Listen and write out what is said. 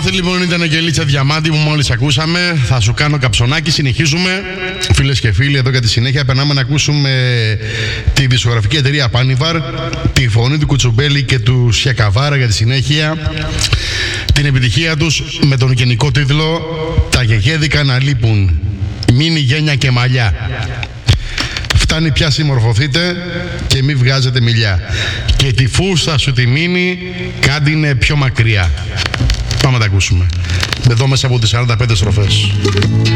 Αυτή λοιπόν ήταν η Αγγελίτσα Διαμάντη που μόλις ακούσαμε. Θα σου κάνω καψονάκι. Συνεχίζουμε. Φίλες και φίλοι, εδώ για τη συνέχεια περνάμε να ακούσουμε τη δισκογραφική εταιρεία Πάνιβαρ, τη φωνή του Κουτσουμπέλη και του Σιακαβάρα για τη συνέχεια. Την επιτυχία τους με τον γενικό τίτλο «Τα γεγέδικα να λείπουν. Μείνει γένια και μαλλιά». Φτάνει πια συμμορφωθείτε και μη βγάζετε μιλιά. Και τη φούστα σου τη μείνει, κάντε είναι πιο μακριά. Πάμε να τα ακούσουμε. Εδώ μέσα από τις 45 στροφές.